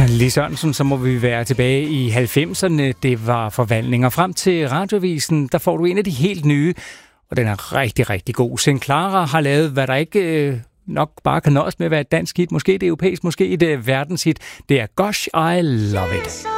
Lis Sørensen, så må vi være tilbage i 90'erne. Det var forvandlinger. Frem til Radioavisen, der får du en af de helt nye, og den er rigtig, rigtig god. Sinclair har lavet, hvad der ikke nok bare kan nøjes med at være et dansk hit, måske et europæisk, måske et verdenshit. Det er Gosh, I Love It.